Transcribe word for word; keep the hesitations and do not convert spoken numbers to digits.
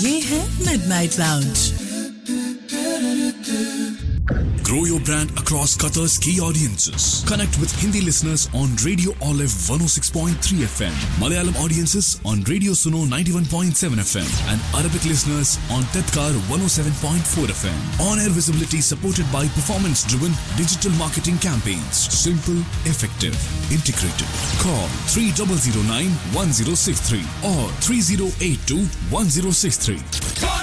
ये है midnight lounge. Grow your brand across Qatar's key audiences. Connect with Hindi listeners on Radio Olive one oh six point three F M, Malayalam audiences on Radio Suno ninety-one point seven F M, and Arabic listeners on Tedkar one oh seven point four F M. On-air visibility supported by performance-driven digital marketing campaigns. Simple, effective, integrated. Call three zero zero nine one zero six three or three zero eight two one zero six three.